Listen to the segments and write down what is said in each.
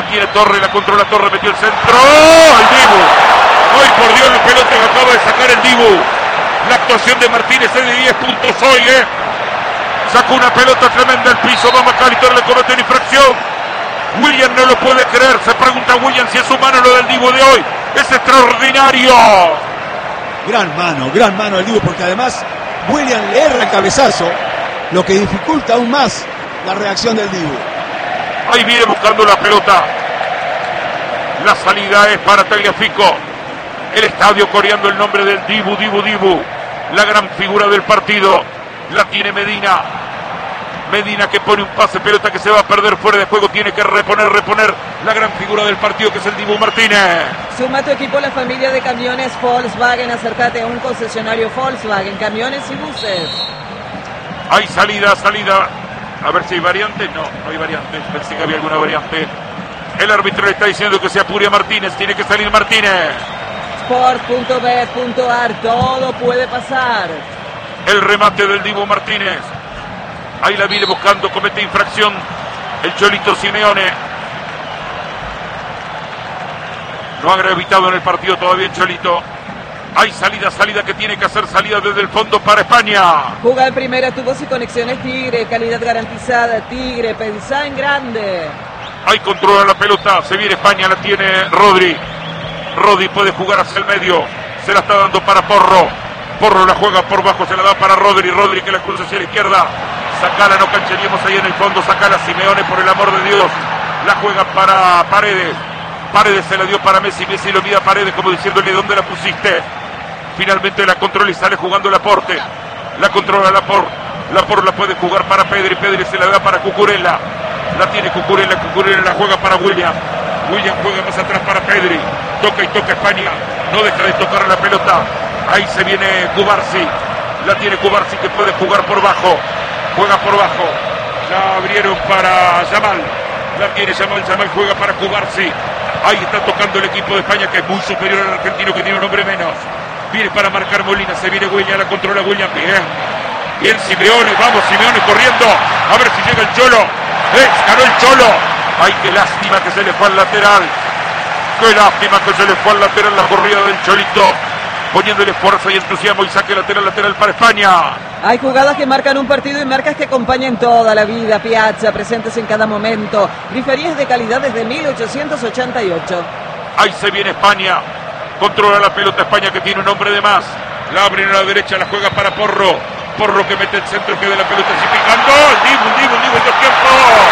tiene Torre, la controla Torre, metió el centro. ¡Oh! El Dibu. ¡Ay, por Dios, la pelota que acaba de sacar el Dibu! La actuación de Martínez es de 10 puntos hoy, Sacó una pelota tremenda al piso. Va McAllister, le comete una infracción. William no lo puede creer. Se pregunta William si es humano lo del Dibu de hoy. Es extraordinario. Gran mano el Dibu, porque además William le erra el cabezazo, lo que dificulta aún más la reacción del Dibu. Ahí viene buscando la pelota. La salida es para Tagliafico. El estadio coreando el nombre del Dibu. La gran figura del partido. La tiene Medina. Medina que pone un pase, pelota que se va a perder fuera de juego. Tiene que reponer la gran figura del partido, que es el Dibu Martínez. Suma a tu equipo la familia de camiones Volkswagen. Acércate a un concesionario Volkswagen, camiones y buses. Hay salida. A ver si hay variante. No hay variante. Pensé que había alguna variante. El árbitro le está diciendo que se apure a Martínez. Tiene que salir Martínez. Sport.bet.ar. Todo puede pasar. El remate del Dibu Martínez. Ahí la viene buscando. Comete infracción el Cholito Simeone. No ha gravitado en el partido todavía el Cholito. Hay salida que tiene que hacer, salida desde el fondo para España. Juega en primera, tu voz y conexiones Tigre, calidad garantizada, Tigre, pensá en grande. Ahí controla la pelota, se viene España, la tiene Rodri. Rodri puede jugar hacia el medio, se la está dando para Porro. Porro la juega por bajo, se la da para Rodri. Rodri que la cruza hacia la izquierda. Sacala, no cancheríamos ahí en el fondo, sacala Simeone, por el amor de Dios. La juega para Paredes. Paredes se la dio para Messi. Messi lo mira a Paredes como diciéndole ¿dónde la pusiste? Finalmente la controla y sale jugando Laporte. La controla Laporte. Laporte la puede jugar para Pedri. Pedri se la da para Cucurella. La tiene Cucurella. Cucurella la juega para William. William juega más atrás para Pedri. Toca y toca España. No deja de tocar la pelota. Ahí se viene Cubarsi. La tiene Cubarsi que puede jugar por bajo. Juega por bajo. La abrieron para Yamal. La tiene Yamal. Yamal juega para Cubarsi. Ahí está tocando el equipo de España, que es muy superior al argentino, que tiene un hombre menos. Viene para marcar Molina, se viene William, la controla William. Bien Simeone, vamos Simeone corriendo. A ver si llega el Cholo. Ganó el Cholo. Ay, qué lástima que se le fue al lateral. Qué lástima que se le fue al lateral la corrida del Cholito. Poniéndole fuerza y entusiasmo y saque lateral para España. Hay jugadas que marcan un partido y marcas que acompañan toda la vida. Piazza, presentes en cada momento. Griferías de calidad desde 1888. Ahí se viene España. Controla la pelota España, que tiene un hombre de más. La abren a la derecha, la juega para Porro. Porro que mete el centro, que de la pelota así picando. El Dibu, el tiempo.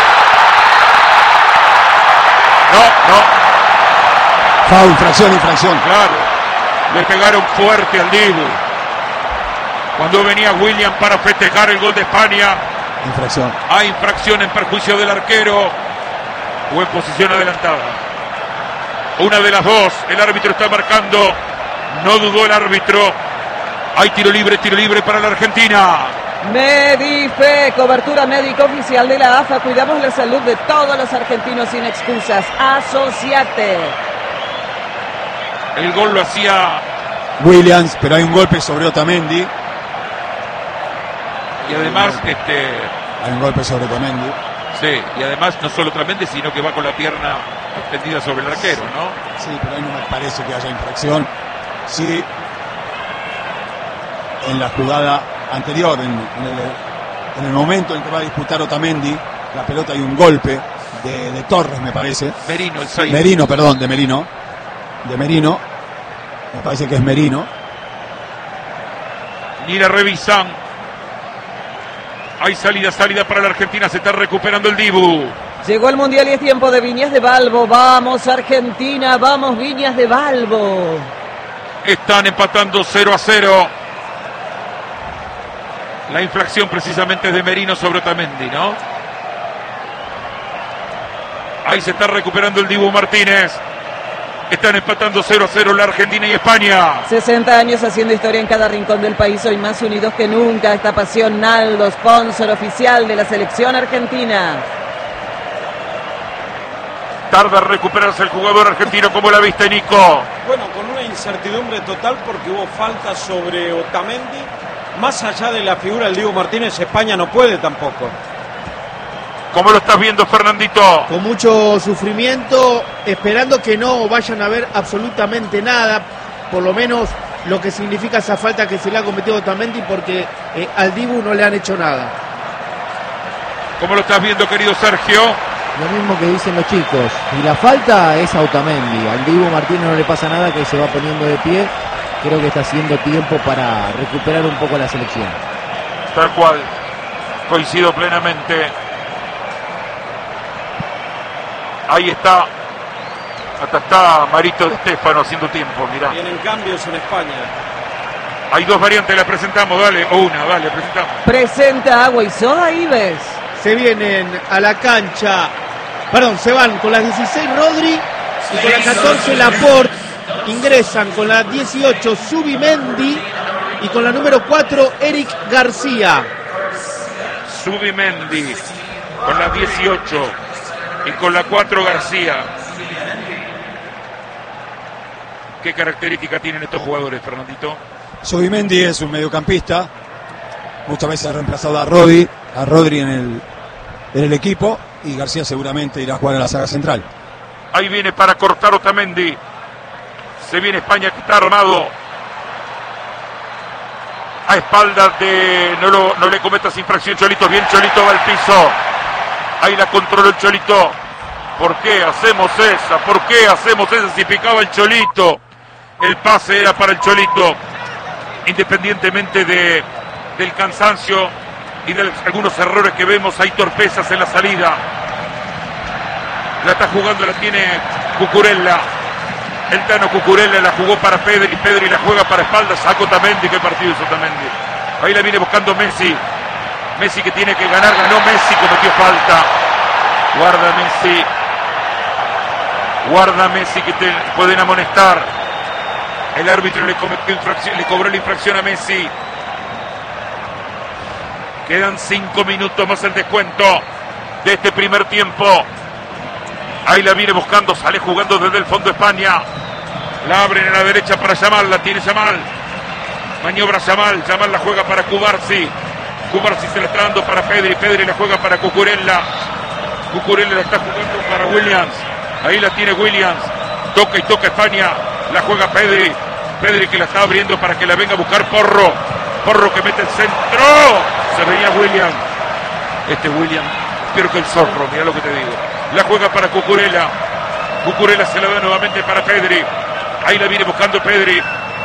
No. Foul, infracción. Claro. Le pegaron fuerte al Dibu. Cuando venía William para festejar el gol de España. Infracción. Hay infracción en perjuicio del arquero. O en posición adelantada. Una de las dos. El árbitro está marcando. No dudó el árbitro. Hay tiro libre para la Argentina. Medife, cobertura médica oficial de la AFA. Cuidamos la salud de todos los argentinos sin excusas. Asociate. El gol lo hacía Williams, pero hay un golpe sobre Otamendi. Y además, hay un golpe sobre Otamendi. Sí, y además no solo Otamendi, sino que va con la pierna extendida sobre el arquero, ¿no? Sí, pero ahí no me parece que haya infracción. Sí, en la jugada anterior, en el momento en que va a disputar Otamendi, la pelota hay un golpe de Torres, me parece. Merino, el 6. Merino, perdón, de Merino. Me parece que es Merino. Ni la revisan. Hay salida para la Argentina. Se está recuperando el Dibu. Llegó el Mundial y es tiempo de Viñas de Balbo. Vamos Argentina, vamos Viñas de Balbo. Están empatando 0-0. La infracción precisamente es de Merino sobre Otamendi, ¿no? Ahí se está recuperando el Dibu Martínez. Están empatando 0-0 la Argentina y España. 60 años haciendo historia en cada rincón del país. Hoy más unidos que nunca. Esta pasión Naldo, sponsor oficial de la selección argentina. Tarda a recuperarse el jugador argentino. ¿Cómo la viste, Nico? Bueno, con una incertidumbre total porque hubo falta sobre Otamendi. Más allá de la figura del Dibu Martínez, España no puede tampoco. ¿Cómo lo estás viendo, Fernandito? Con mucho sufrimiento, esperando que no vayan a ver absolutamente nada, por lo menos lo que significa esa falta que se le ha cometido a Otamendi, porque al Dibu no le han hecho nada. ¿Cómo lo estás viendo, querido Sergio? Lo mismo que dicen los chicos. Y la falta es a Otamendi. Al Dibu Martínez no le pasa nada, que se va poniendo de pie. Creo que está haciendo tiempo para recuperar un poco la selección. Tal cual. Coincido plenamente. Ahí está. Hasta está Marito de Stefano haciendo tiempo, mirá. Vienen cambios en España. Hay dos variantes, la presentamos, dale. O una, dale, presentamos. Presenta Agua y Soda Ives. Se vienen a la cancha, se van con la 16 Rodri y con la 14 Laporte. Ingresan con la 18 Zubimendi y con la número 4 Eric García. Zubimendi con la 18 y con la 4 García. ¿Qué características tienen estos jugadores, Fernandito? Zubimendi es un mediocampista, muchas veces ha reemplazado a Rodri en el equipo, y García seguramente irá a jugar a la saga central. Ahí viene para cortar Otamendi. Se viene España, que está armado a espaldas de... No le cometas infracción, Cholito. Bien, Cholito va al piso. Ahí la controló el Cholito. ¿Por qué hacemos esa? ¿Por qué hacemos esa? Si picaba el Cholito, el pase era para el Cholito. Independientemente del cansancio y de algunos errores que vemos, hay torpezas en la salida. La está jugando, la tiene Cucurella. El Tano Cucurella la jugó para Pedri. Pedri la juega para espaldas. Saca Otamendi. ¿Qué partido es Otamendi? Ahí la viene buscando Messi. Messi que tiene que ganar. Ganó Messi. Cometió falta. Guarda Messi. Guarda Messi, que te pueden amonestar. El árbitro le cobró la infracción a Messi. Quedan 5 minutos más el descuento de este primer tiempo. Ahí la viene buscando, sale jugando desde el fondo España. La abren a la derecha para Yamal, la tiene Yamal. Maniobra Yamal, Yamal la juega para Cubarsi. Cubarsi se la está dando para Pedri, Pedri la juega para Cucurella. Cucurella la está jugando para Williams. Ahí la tiene Williams. Toca y toca España. La juega Pedri. Pedri que la está abriendo para que la venga a buscar Porro. Porro que mete el centro. Se venía Williams. Williams, espero que el zorro, mira lo que te digo. La juega para Cucurella. Cucurella se la da nuevamente para Pedri. Ahí la viene buscando Pedri.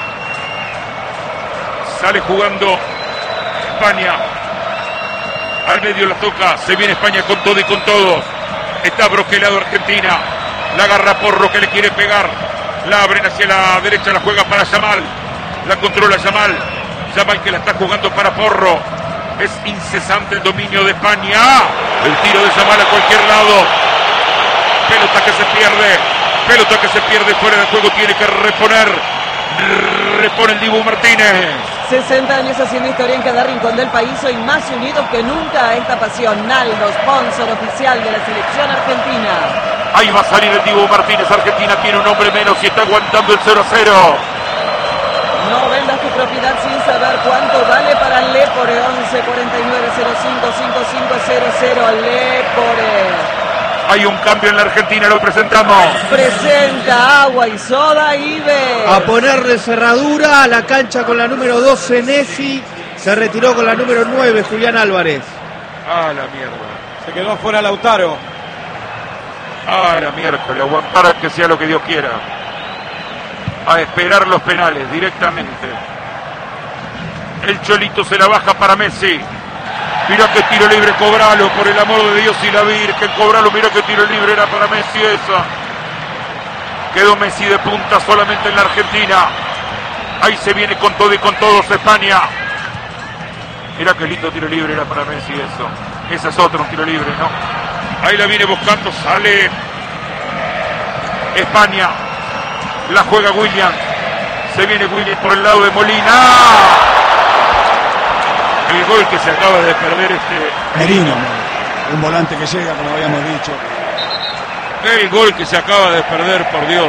Sale jugando España. Al medio la toca. Se viene España con todo y con todos. Está broquelado Argentina. La agarra Porro que le quiere pegar. La abren hacia la derecha. La juega para Yamal. La controla Yamal. Yamal que la está jugando para Porro. Es incesante el dominio de España. El tiro de Yamal a cualquier lado. Pelota que se pierde. Pelota que se pierde fuera del juego. Tiene que reponer. Repone el Dibu Martínez. 60 años haciendo historia en cada rincón del país. Hoy más unidos que nunca a esta pasión. Naldo, sponsor oficial de la selección argentina. Ahí va a salir el Dibu Martínez. Argentina tiene un hombre menos y está aguantando el 0-0. No vendas tu propiedad sin saber cuánto vale para Lepore. 11 49 05 5500. Lepore. Hay un cambio en la Argentina, lo presentamos. Presenta Agua y Soda Ives. A ponerle cerradura a la cancha con la número 12 Nessi. Se retiró con la número 9 Julián Álvarez. Ah, la mierda. Se quedó afuera Lautaro. Ah, la miércoles, aguantar a que sea lo que Dios quiera. A esperar los penales directamente. El Cholito se la baja para Messi. Mira que tiro libre, cobralo, por el amor de Dios y la Virgen, cobralo. Mira que tiro libre era para Messi esa. Quedó Messi de punta solamente en la Argentina. Ahí se viene con todo y con todos España. Mira que lindo tiro libre era para Messi eso. Ese es otro tiro libre, ¿no? Ahí la viene buscando, sale España. La juega Williams. Se viene Williams por el lado de Molina. El gol que se acaba de perder Merino, un volante que llega, como habíamos dicho. El gol que se acaba de perder, por Dios.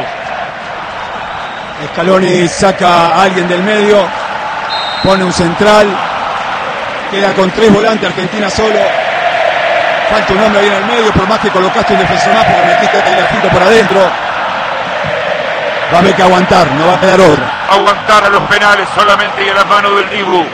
Scaloni saca a alguien del medio, pone un central, queda con 3 volantes, Argentina solo. falta un hombre ahí en el medio, por más que colocaste un defensor más, porque metiste a Tagliafico por adentro. Va a haber que aguantar, no va a quedar otra. Aguantar a los penales solamente y a las manos del Dibu.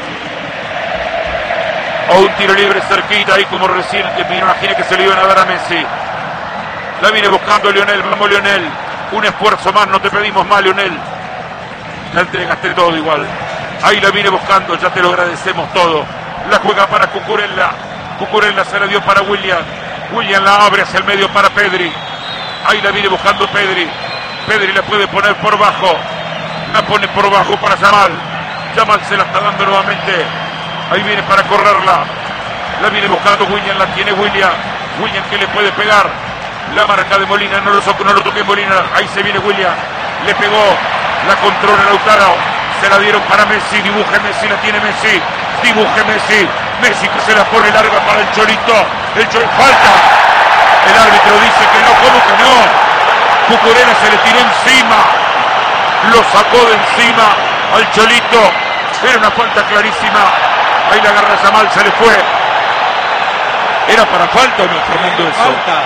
O un tiro libre cerquita ahí como recién, que me imaginé que se le iban a dar a Messi. La viene buscando Lionel, vamos Lionel. Un esfuerzo más, no te pedimos más Lionel. Ya entregaste todo igual. Ahí la viene buscando, ya te lo agradecemos todo. La juega para Cucurella. Cucurella se la dio para William. William la abre hacia el medio para Pedri. Ahí la viene buscando Pedri. Pedri la puede poner por bajo. La pone por bajo para Yamal. Yamal se la está dando nuevamente. Ahí viene para correrla. La viene buscando William, la tiene William. William que le puede pegar. La marca de Molina, no lo toque Molina. Ahí se viene William. Le pegó. La controla Lautaro. Se la dieron para Messi. Dibuje Messi, la tiene Messi. Dibuje Messi. Messi que se la pone larga para el Cholito. Falta. El árbitro dice que no. ¿Cómo que no? Cucurella se le tiró encima. Lo sacó de encima al Cholito. Era una falta clarísima. Ahí la agarra Yamal, se le fue. ¿Era para falta o no, Fernando, eso? Falta.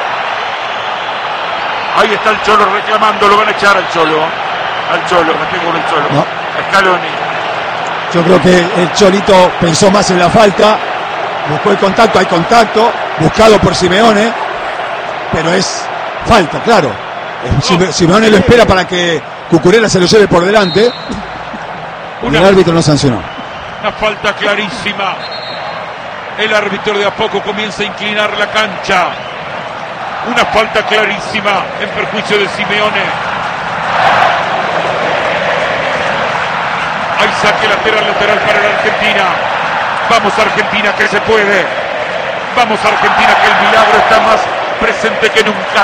Ahí está el Cholo reclamando, lo van a echar al Cholo. Al Cholo, me tengo el Cholo. No. Scaloni. Yo creo que el Cholito pensó más en la falta, buscó el contacto, hay contacto, buscado por Simeone, pero es falta, claro. Simeone lo espera para que Cucurella se lo lleve por delante y el árbitro no sancionó. Una falta clarísima. El árbitro de a poco comienza a inclinar la cancha. Una falta clarísima en perjuicio de Simeone. Hay saque lateral para la Argentina. Vamos Argentina que se puede. Vamos Argentina que el milagro está más presente que nunca.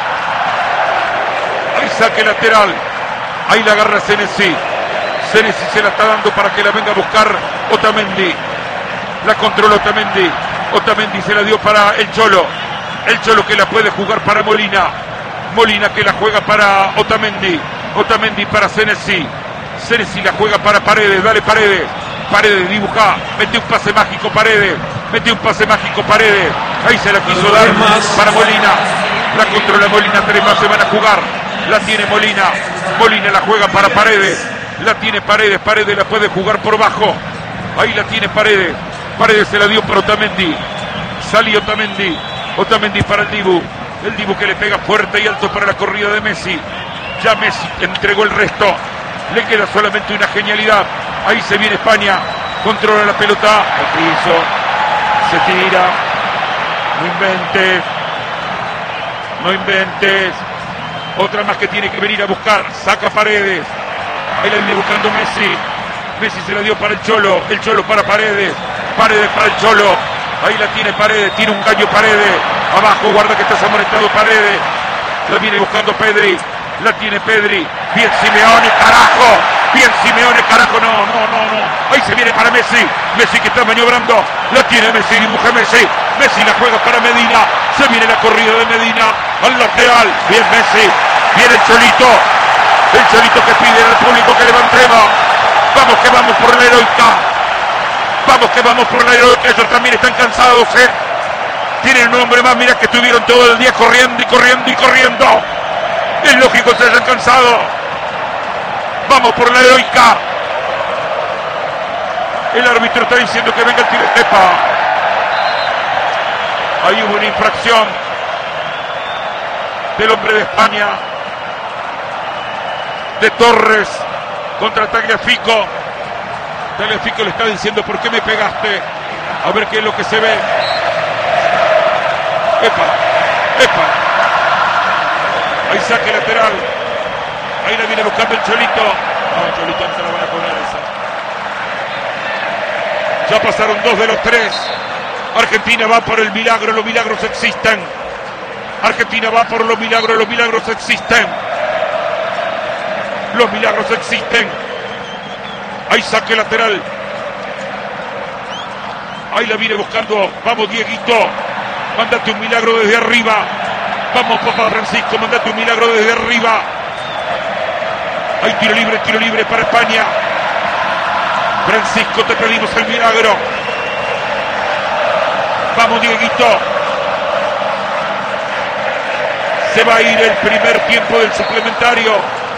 Hay saque lateral. Ahí la agarra Senesi. Senesi se la está dando para que la venga a buscar Otamendi. La controla Otamendi. Otamendi se la dio para el Cholo. El Cholo que la puede jugar para Molina. Molina que la juega para Otamendi. Otamendi para Senesi. Senesi la juega para Paredes. Dale Paredes. Paredes dibuja. Mete un pase mágico Paredes. Mete un pase mágico Paredes. Ahí se la quiso dar para Molina. La controla Molina. 3 más se van a jugar. La tiene Molina. Molina la juega para Paredes. La tiene Paredes. Paredes la puede jugar por bajo. Ahí la tiene Paredes. Paredes se la dio para Otamendi. Salió Otamendi. Otamendi para el Dibu. El Dibu que le pega fuerte y alto para la corrida de Messi. Ya Messi entregó el resto. Le queda solamente una genialidad. Ahí se viene España. Controla la pelota. Al piso. Se tira. No inventes. No inventes. Otra más que tiene que venir a buscar. Saca Paredes. Ahí la viene buscando Messi. Messi se la dio para el Cholo. El Cholo para Paredes. Paredes para el Cholo. Ahí la tiene Paredes. Tiene un gallo Paredes. Abajo, guarda que estás amonestado Paredes. La viene buscando Pedri. La tiene Pedri. Bien Simeone, carajo. Bien Simeone, carajo. No. Ahí se viene para Messi. Messi que está maniobrando. La tiene Messi. Dibuja Messi. Messi la juega para Medina. Se viene la corrida de Medina. Al lateral. Bien Messi. Viene el Cholito. El Cholito que pide al público que levantemos. Vamos que vamos por la heroica. Vamos que vamos por la heroica. Ellos también están cansados, Tienen un hombre más, mira que estuvieron todo el día corriendo. Es lógico que se hayan cansado. Vamos por la heroica. El árbitro está diciendo que venga el tiro. ¡Epa! Ahí hubo una infracción del hombre de España, de Torres, contra Tagliafico. Tagliafico le está diciendo: ¿por qué me pegaste? A ver qué es lo que se ve. ¡Epa! Ahí saque lateral. Ahí la viene buscando el Cholito. No, Cholito no se la van a poner esa. Ya pasaron 2 de los 3. Argentina va por el milagro, los milagros existen. Argentina va por los milagros existen. Los milagros existen. Ahí saque lateral. Ahí la viene buscando. Vamos, Dieguito. Mándate un milagro desde arriba. Vamos, papá Francisco, mándate un milagro desde arriba. Hay tiro libre para España. Francisco, te pedimos el milagro. Vamos, Dieguito. Se va a ir el primer tiempo del suplementario.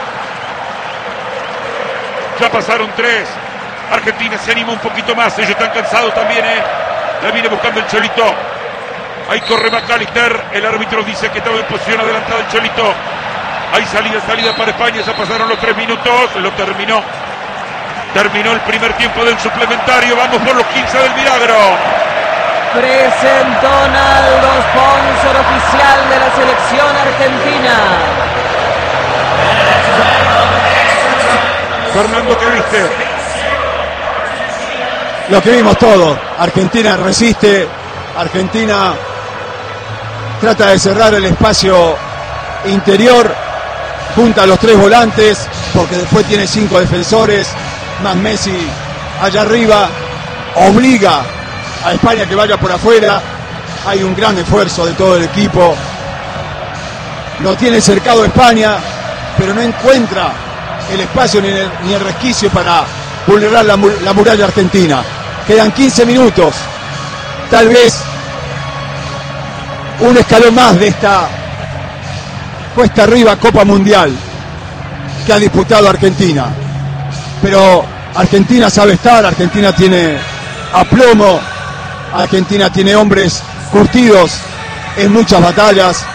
Ya pasaron 3. Argentina se anima un poquito más. Ellos están cansados también, La viene buscando el Cholito. Ahí corre McAllister. El árbitro dice que estaba en posición adelantada el Cholito. Hay salida para España. Ya pasaron los 3 minutos. Lo terminó. Terminó el primer tiempo del suplementario. Vamos por los 15 del milagro. Presentó Naldo, sponsor oficial de la selección argentina. Fernando, ¿qué viste? Lo que vimos todo. Argentina resiste. Argentina trata de cerrar el espacio interior. Junta a los 3 volantes. Porque después tiene 5 defensores. Más Messi allá arriba. Obliga a España que vaya por afuera. Hay un gran esfuerzo de todo el equipo. Lo tiene cercado España, pero no encuentra el espacio ni el resquicio para vulnerar la muralla argentina. Quedan 15 minutos. Tal vez un escalón más de esta cuesta arriba Copa Mundial que ha disputado Argentina. Pero Argentina sabe estar, Argentina tiene aplomo, Argentina tiene hombres curtidos en muchas batallas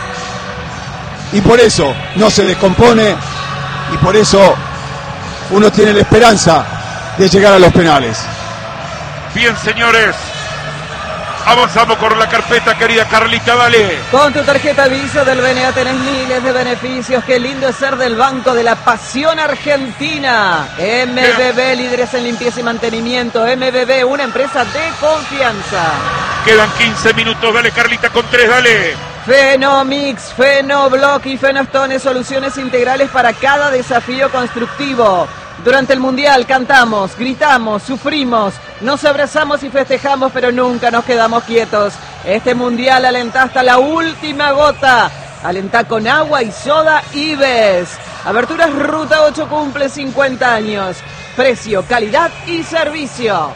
y por eso no se descompone y por eso uno tiene la esperanza de llegar a los penales. Bien, señores, avanzamos con la carpeta, querida Carlita, dale. Con tu tarjeta Visa del BNA tenés miles de beneficios. Qué lindo es ser del Banco de la Pasión Argentina. MBB, líderes en limpieza y mantenimiento. MBB, una empresa de confianza. Quedan 15 minutos, dale Carlita con 3, dale. Fenomix, Fenoblock y Fenostone, soluciones integrales para cada desafío constructivo. Durante el Mundial cantamos, gritamos, sufrimos, nos abrazamos y festejamos, pero nunca nos quedamos quietos. Este Mundial alentá hasta la última gota. Alentá con agua y soda Ives. Aberturas Ruta 8 cumple 50 años. Precio, calidad y servicio.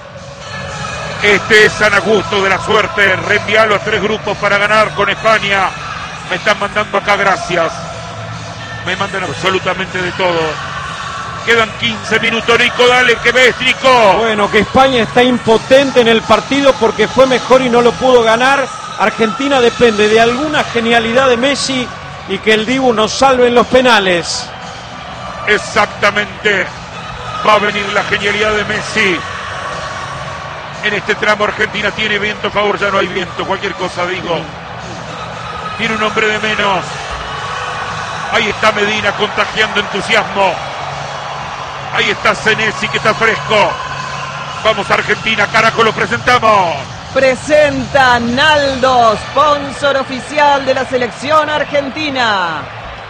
Este es San Augusto de la suerte. Reenvialo a 3 grupos para ganar con España. Me están mandando acá gracias. Me mandan absolutamente de todo. Quedan 15 minutos, Nico, dale, ¿qué ves, Nico? Bueno, que España está impotente en el partido porque fue mejor y no lo pudo ganar. Argentina depende de alguna genialidad de Messi y que el Dibu nos salve en los penales. Exactamente. Va a venir la genialidad de Messi. En este tramo Argentina tiene viento a favor, ya no hay viento, cualquier cosa digo. Tiene un hombre de menos. Ahí está Medina contagiando entusiasmo. Ahí está Senesi que está fresco. Vamos Argentina, carajo, lo presentamos. Presenta Naldo, sponsor oficial de la selección argentina.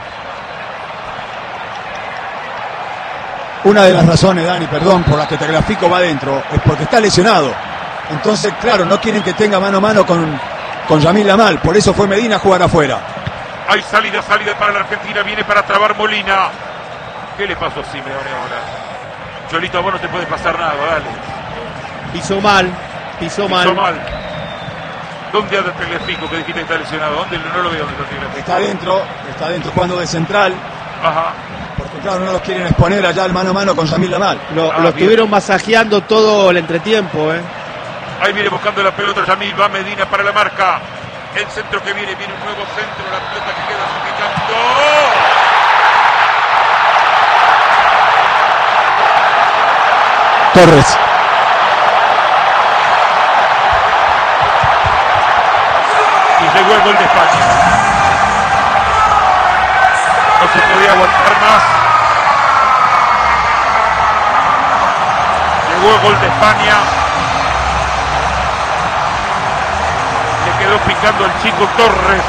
Una de las razones, Dani, perdón, por las que Tagliafico va adentro, es porque está lesionado. Entonces, claro, no quieren que tenga mano a mano con Yamil Lamal. Por eso fue Medina a jugar afuera. Hay salida para la Argentina. Viene para trabar Molina. ¿Qué le pasó a Simeone ahora? Cholito, a vos no te puede pasar nada, dale. Pisó mal. ¿Dónde anda Tagliafico que dijiste que está lesionado? ¿Dónde? No lo veo donde está Tagliafico. Está dentro jugando de central. Ajá. Porque claro, no los quieren exponer allá al mano a mano con Yamil Lamal. Lo estuvieron masajeando todo el entretiempo, Ahí viene buscando la pelota Yamil, va Medina para la marca. El centro que viene un nuevo centro, la pelota que queda picando. Torres. Y llegó el gol de España. No se podía aguantar más. Llegó el gol de España. Le quedó picando el chico Torres.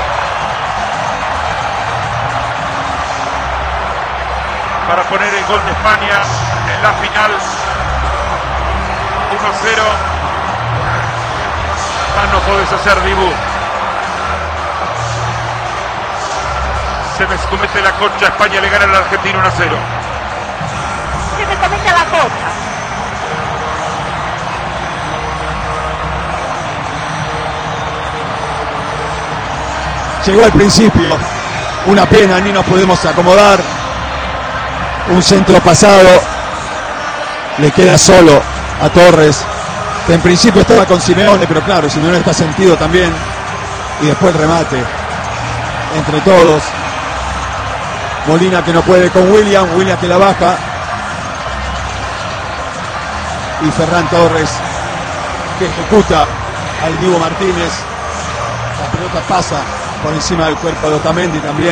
Para poner el gol de España en la final. 1-0. Más no podés hacer, Dibu. Se me comete la concha. España le gana a la Argentina 1-0. Se me comete la concha. Llegó al principio. Una pena, ni nos podemos acomodar. Un centro pasado. Le queda solo a Torres, que en principio estaba con Simeone, pero claro, Simeone está sentido también. Y después el remate entre todos. Molina que no puede con William que la baja. Y Ferran Torres que ejecuta al Dibu Martínez. La pelota pasa por encima del cuerpo de Otamendi también.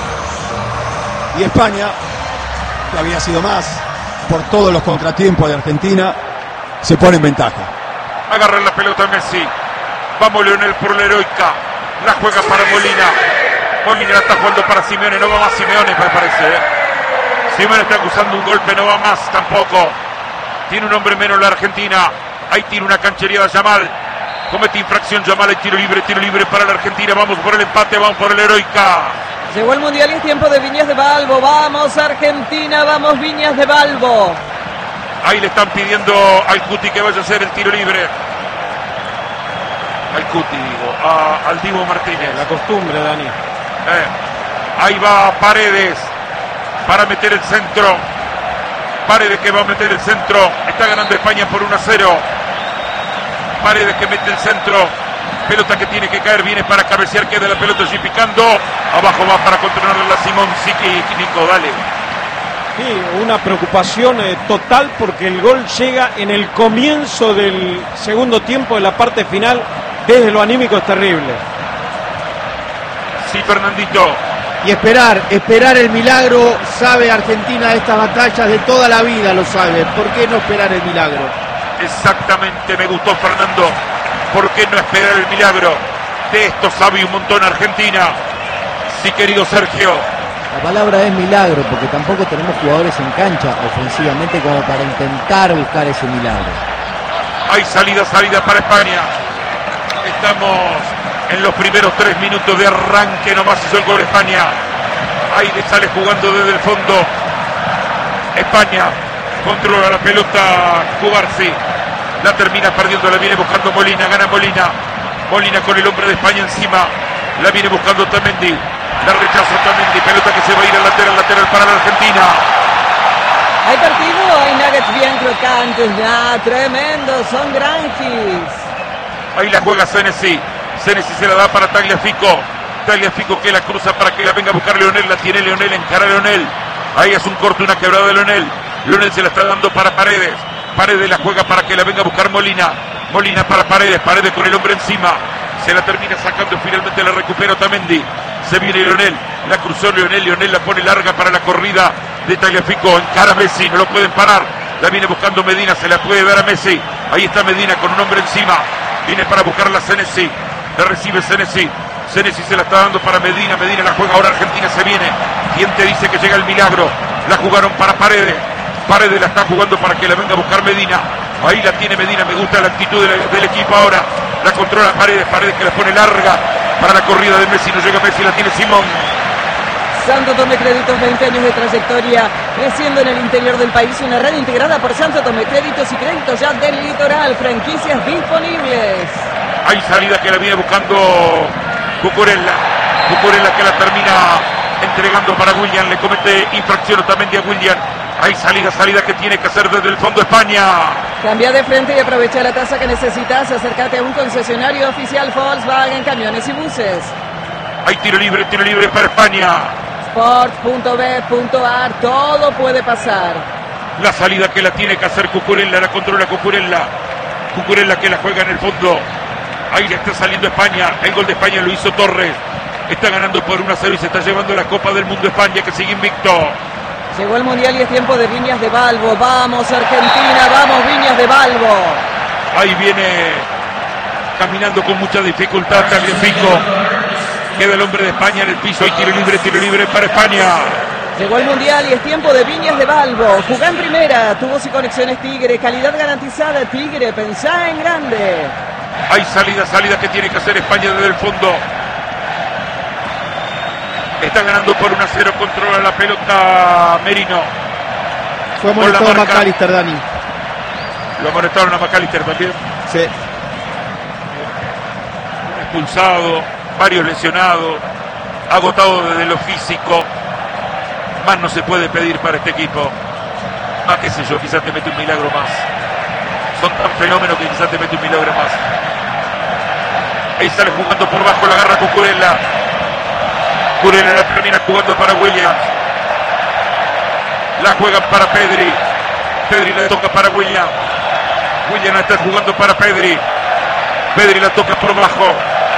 Y España, que había sido más por todos los contratiempos de Argentina, se pone en ventaja. Agarra la pelota Messi. Vamos Lionel por la heroica. La juega para Molina. Molina la está jugando para Simeone. No va más Simeone, me parece. Simeone está acusando un golpe. No va más tampoco. Tiene un hombre menos la Argentina. Ahí tiene una canchería de Yamal. Comete infracción Yamal. Hay tiro libre para la Argentina. Vamos por el empate. Vamos por la heroica. Llegó el Mundial y es tiempo de Viñas de Balbo. Vamos Argentina, vamos Viñas de Balbo. Ahí le están pidiendo al Cuti que vaya a hacer el tiro libre. Al Cuti, digo, al Dibu Martínez. La costumbre, Dani. Ahí va Paredes para meter el centro. Paredes que va a meter el centro. Está ganando España por 1-0. Paredes que mete el centro. Pelota que tiene que caer, viene para cabecear, queda la pelota allí picando. Abajo va para controlarla Simón Nico, dale. Sí, una preocupación total porque el gol llega en el comienzo del segundo tiempo, de la parte final. Desde lo anímico es terrible. Sí, Fernandito. Y esperar el milagro. Sabe Argentina de estas batallas de toda la vida, lo sabe. ¿Por qué no esperar el milagro? Exactamente, me gustó Fernando. ¿Por qué no esperar el milagro? De esto sabe un montón Argentina. Sí, querido Sergio. La palabra es milagro, porque tampoco tenemos jugadores en cancha ofensivamente como para intentar buscar ese milagro. Hay salida para España. Estamos en los primeros 3 minutos de arranque. Nomás hizo el gol España. Ahí le sale jugando desde el fondo. España controla la pelota. Cubarsi la termina perdiendo. La viene buscando Molina. Gana Molina. Molina con el hombre de España encima. La viene buscando Otamendi. La rechaza Otamendi. Pelota que se va a ir al lateral para la Argentina. Hay partido, hay nuggets bien crocantes, tremendo, son granjis. Ahí la juega Senesi. Senesi se la da para Tagliafico. Tagliafico que la cruza para que la venga a buscar Leonel. La tiene Leonel, encara a Leonel. Ahí es un corte, una quebrada de Leonel. Leonel se la está dando para Paredes. Paredes la juega para que la venga a buscar Molina. Molina para Paredes. Paredes con el hombre encima. Se la termina sacando y finalmente la recupera Otamendi. Se viene Leonel. La cruzó Leonel. Leonel la pone larga para la corrida de Tagliafico. Encara a Messi. No lo pueden parar. La viene buscando Medina. Se la puede dar a Messi. Ahí está Medina con un hombre encima. Viene para buscarla Senesi. La recibe Senesi. Senesi se la está dando para Medina. Medina la juega. Ahora Argentina se viene. ¿Quién te dice que llega el milagro? La jugaron para Paredes. Paredes la está jugando para que la venga a buscar Medina. Ahí la tiene Medina. Me gusta la actitud del equipo ahora. La controla Paredes. Paredes que la pone larga para la corrida de Messi. No llega Messi. La tiene Simón. Santo Tomé Créditos, 20 años de trayectoria, creciendo en el interior del país, una red integrada por Santo Tomé Créditos y Créditos ya del Litoral, franquicias disponibles. Hay salida que la viene buscando Cucurella. Cucurella que la termina entregando para William, le comete infracción también a William. Hay salida que tiene que hacer desde el fondo España. Cambia de frente y aprovecha la tasa que necesitas, acércate a un concesionario oficial Volkswagen, camiones y buses. Hay tiro libre para España. Sport.b.ar, todo puede pasar. La salida que la tiene que hacer Cucurella, la controla Cucurella. Cucurella que la juega en el fondo. Ahí le está saliendo España. El gol de España lo hizo Torres. Está ganando por 1-0 y se está llevando la Copa del Mundo España, que sigue invicto. Llegó el Mundial y es tiempo de Viñas de Balbo. Vamos Argentina, vamos Viñas de Balbo. Ahí viene caminando con mucha dificultad Tagliafico. Queda el hombre de España en el piso. Hay tiro libre para España. Llegó el Mundial y es tiempo de Viñas de Balbo. Jugá en primera, tubos y conexiones Tigre, calidad garantizada Tigre, pensá en grande. Hay salida que tiene que hacer España desde el fondo. Está ganando por 1-0, controla la pelota Merino. Fue amonestado a McAllister, Dani. Lo amonestaron a McAllister también. Sí. Expulsado, varios lesionados. agotado desde lo físico. Más no se puede pedir para este equipo. Más qué sé yo, quizás te mete un milagro más. Son tan fenómenos que quizás te mete un milagro más. Ahí sale jugando por bajo, la agarra Cucurella. Cucurella la termina jugando para Williams. La juegan para Pedri. Pedri la toca para Williams. Williams está jugando para Pedri. Pedri la toca por bajo.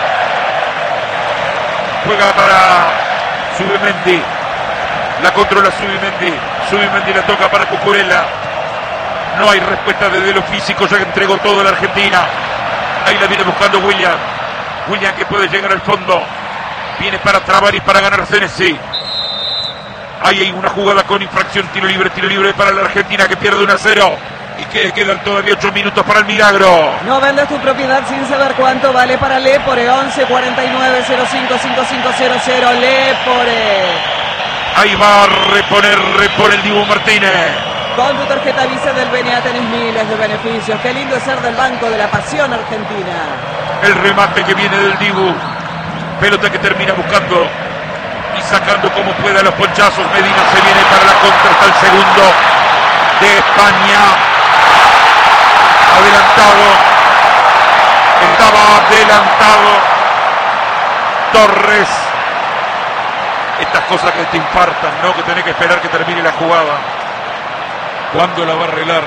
Juega para Zubimendi. La controla Zubimendi. Zubimendi la toca para Cucurella. No hay respuesta desde lo físico. Ya entregó todo la Argentina. Ahí la viene buscando Williams. Williams que puede llegar al fondo. Viene para trabar y para ganar Senesi. Ahí hay una jugada con infracción. Tiro libre para la Argentina que pierde 1-0. Y que quedan todavía 8 minutos para el milagro. No vendas tu propiedad sin saber cuánto vale para Lepore. 11 49 05 5500. Lepore. Ahí va a repone el Dibu Martínez. Con tu tarjeta Visa del BNA tenés miles de beneficios. Qué lindo es ser del Banco de la Pasión Argentina. El remate que viene del Dibu. Pelota que termina buscando y sacando como pueda los ponchazos. Medina se viene para la contra. Está el segundo de España. Adelantado. Estaba adelantado Torres. Estas cosas que te infartan, ¿no? Que tenés que esperar que termine la jugada. ¿Cuándo la va a arreglar?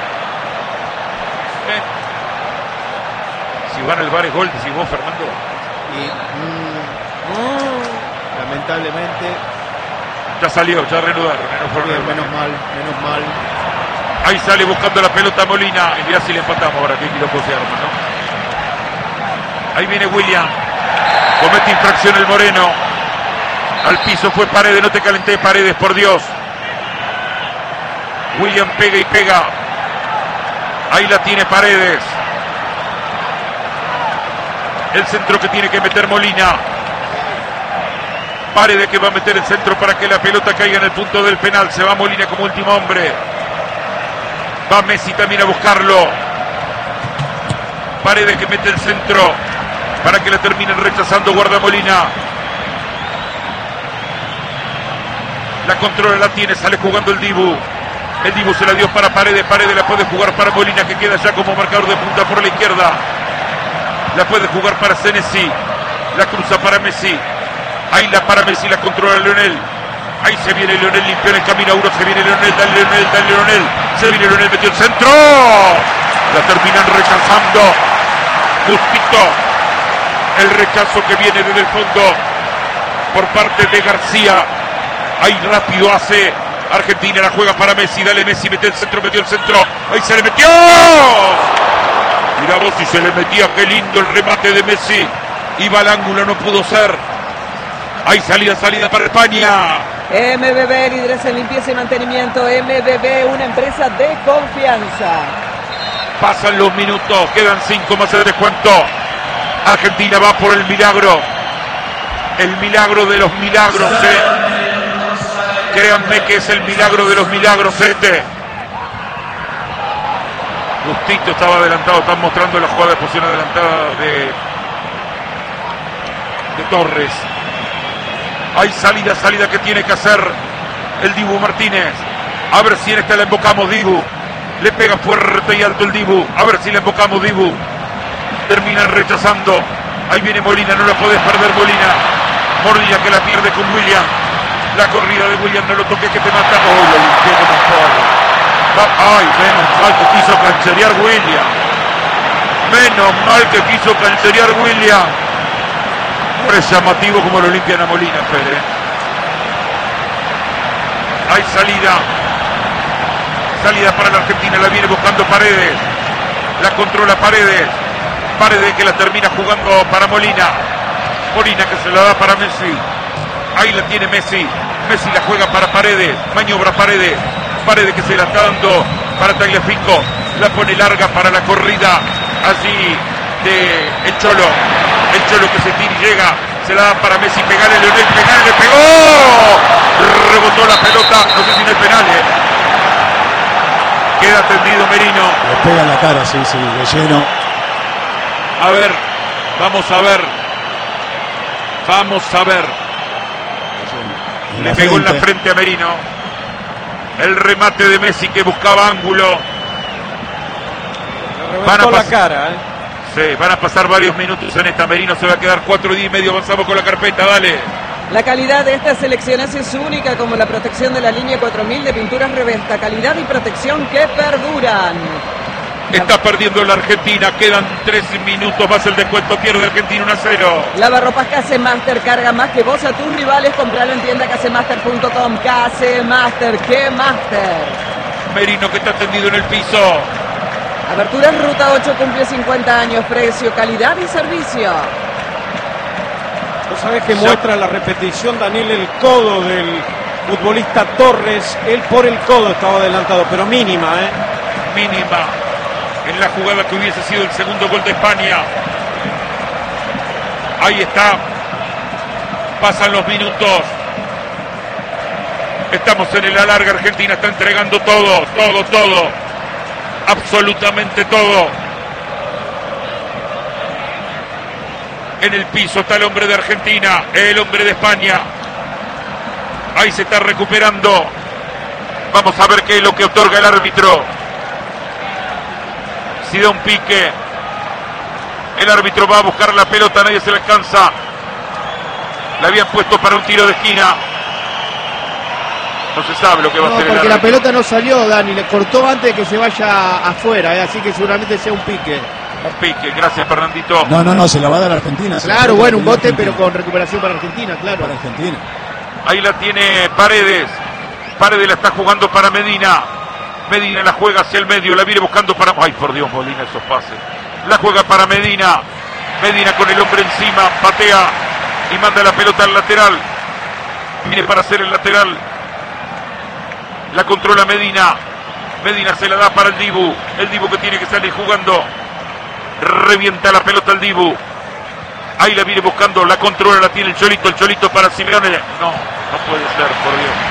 Si van al bar es gol, decís vos, Fernando. Y, lamentablemente. Ya salió, ya reanudaron. Menos mal. Ahí sale buscando la pelota Molina. Y mirá si le empatamos ahora, que quilombo se arma, ¿no? Ahí viene William. Comete infracción el Moreno. Al piso fue Paredes, no te calenté Paredes, por Dios. William pega y pega. Ahí la tiene Paredes. El centro que tiene que meter Molina. Paredes que va a meter el centro para que la pelota caiga en el punto del penal. Se va Molina como último hombre. Va Messi también a buscarlo. Paredes que mete el centro para que la terminen rechazando. Guarda Molina. La controla, la tiene, sale jugando el Dibu. El Dibu se la dio para Paredes. Paredes la puede jugar para Molina, que queda ya como marcador de punta por la izquierda. La puede jugar para Senesi. La cruza para Messi. Ahí la para Messi, la controla Leonel. Ahí se viene Leonel, limpió en el camino a uno. Se viene Leonel, dale Leonel. Se viene Leonel, metió el centro. La terminan rechazando. Justito. El rechazo que viene desde el fondo por parte de García. Ahí rápido hace Argentina, la juega para Messi. Dale Messi, metió el centro. Ahí se le metió. Mirá vos si se le metía, qué lindo el remate de Messi. Iba al ángulo, no pudo ser. Hay salida para España. MBB, líderes en limpieza y mantenimiento. MBB, una empresa de confianza. Pasan los minutos, quedan 5 más el descuento. Argentina va por el milagro. El milagro de los milagros. Créanme que es el milagro de los milagros este. Justito estaba adelantado, están mostrando la jugada de posición adelantada de Torres. Hay salida que tiene que hacer el Dibu Martínez. A ver si en esta la embocamos, Dibu. Le pega fuerte y alto el Dibu. A ver si la embocamos, Dibu. Terminan rechazando. Ahí viene Molina, no la podés perder, Molina. Molina que la pierde con William. La corrida de William, no lo toques que te mata. Oh, lo limpió como todo. Ay, menos mal que quiso cancerear William. Menos mal que quiso cancerear William. No es llamativo como lo limpian a Molina, Fede. Hay salida para la Argentina, la viene buscando Paredes. La controla Paredes. Paredes que la termina jugando para Molina. Molina que se la da para Messi. Ahí la tiene Messi. Messi la juega para Paredes. Maniobra Paredes. Paredes que se la está dando para Tagliafico. La pone larga para la corrida allí de el Cholo. El Cholo que se tira y llega. Se la da para Messi. Pegale, Leonel. Pegale, le pegó. Rebotó la pelota. No sé si no hay penal. Queda tendido Merino. Le pega en la cara, sí, de lleno. A ver. Vamos a ver. Le pegó en la frente a Merino. El remate de Messi que buscaba ángulo. Van a la cara, Sí, van a pasar varios minutos en esta. Merino se va a quedar 4 días y medio. Avanzamos con la carpeta, dale. La calidad de estas selecciones es única, como la protección de la línea 4000 de pinturas Revesta. Calidad y protección que perduran. Está perdiendo la Argentina. Quedan 3 minutos más el descuento. Pierde Argentina 1-0. Lavarropas Casemaster. Carga más que vos a tus rivales. Compralo en tienda casemaster.com. Casemaster. ¡Qué master! Merino que está tendido en el piso. Apertura en Ruta 8 cumple 50 años. Precio, calidad y servicio. ¿Vos sabés que muestra la repetición, Daniel, el codo del futbolista Torres? Él por el codo estaba adelantado, pero mínima, Mínima. En la jugada que hubiese sido el segundo gol de España. Ahí está. Pasan los minutos. Estamos en el alargue. Argentina está entregando todo. Absolutamente todo. En el piso está el hombre de Argentina, el hombre de España. Ahí se está recuperando. Vamos a ver qué es lo que otorga el árbitro. Si da un pique, el árbitro va a buscar la pelota, nadie se la alcanza. La habían puesto para un tiro de esquina. No se sabe lo que va a hacer el porque árbitro. la pelota no salió, Dani, le cortó antes de que se vaya afuera, así que seguramente sea un pique. Un pique, gracias Fernandito. No, se la va a dar a Argentina. Claro, bueno, un bote, pero con recuperación para Argentina, claro. Para Argentina. Ahí la tiene Paredes. Paredes la está jugando para Medina. Medina la juega hacia el medio, la viene buscando para... Ay, por Dios, Molina, esos pases. La juega para Medina. Medina con el hombre encima, patea y manda la pelota al lateral. Viene para hacer el lateral. La controla Medina. Medina se la da para el Dibu. El Dibu que tiene que salir jugando. Revienta la pelota el Dibu. Ahí la viene buscando, la controla, la tiene el Cholito para Simeone. No puede ser, por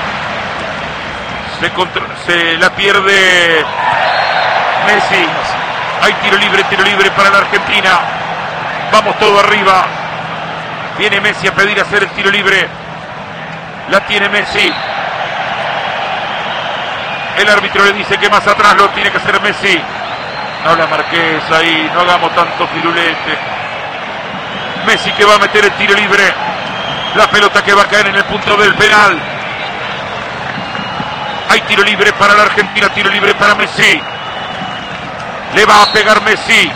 Dios. Se la pierde Messi. Hay tiro libre para la Argentina. Vamos todo arriba. Viene Messi a pedir hacer el tiro libre. La tiene Messi. El árbitro le dice que más atrás lo tiene que hacer Messi. No la marques ahí, no hagamos tanto firulete. Messi que va a meter el tiro libre. La pelota que va a caer en el punto del penal. Hay tiro libre para la Argentina, tiro libre para Messi. Le va a pegar Messi.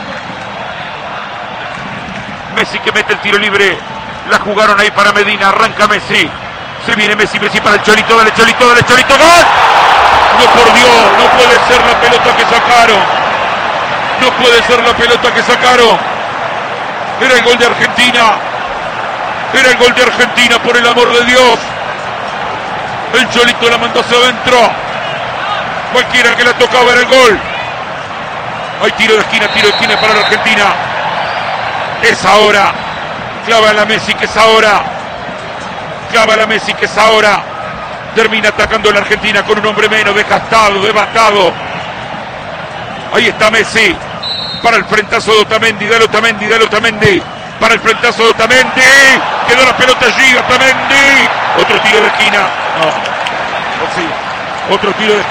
Messi que mete el tiro libre. La jugaron ahí para Medina, arranca Messi. Se viene Messi para el Cholito, dale Cholito, ¡gol! No, por Dios, no puede ser la pelota que sacaron. No puede ser la pelota que sacaron. Era el gol de Argentina. Era el gol de Argentina, por el amor de Dios. El Cholito la mandó hacia adentro. Cualquiera que la tocaba era el gol. Hay tiro de esquina para la Argentina. Es ahora. Clava la Messi que es ahora. Clava la Messi que es ahora. Termina atacando la Argentina con un hombre menos, desgastado, devastado. Ahí está Messi. Para el frentazo de Otamendi. Dale Otamendi. Para el frentazo de Otamendi. Quedó la pelota allí, Otamendi. Otro tiro de esquina. No. Sí. Otro tiro de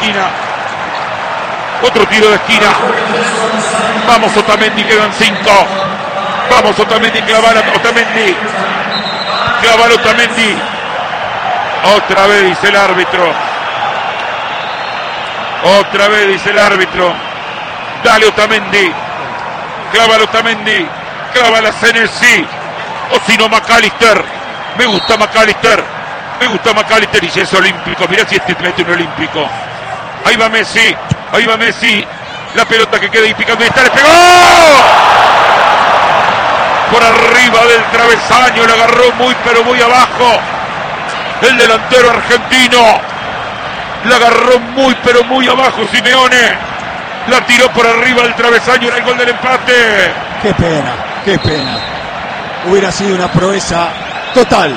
esquina. Vamos Otamendi, quedan 5. Vamos Otamendi, clavar a Otamendi. Otra vez dice el árbitro. Dale Otamendi. Clávala Otamendi. Clávala Senesi. O si no McAllister. Me gusta McAllister. Y si es olímpico. Mirá si este mete un olímpico. Ahí va Messi. La pelota que queda y picando. Y está, le pegó. Por arriba del travesaño. La agarró muy pero muy abajo. El delantero argentino. La agarró muy pero muy abajo Simeone. La tiró por arriba del travesaño. Era el gol del empate. Qué pena. Hubiera sido una proeza total.